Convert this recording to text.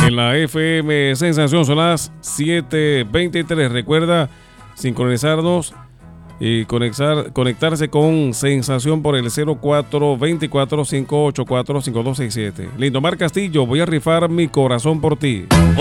en la FM Sensación. Son las 7:23. Recuerda sincronizarnos y conectarse con Sensación por el 0424-584-5267. Lindomar Castillo, voy a rifar mi corazón por ti.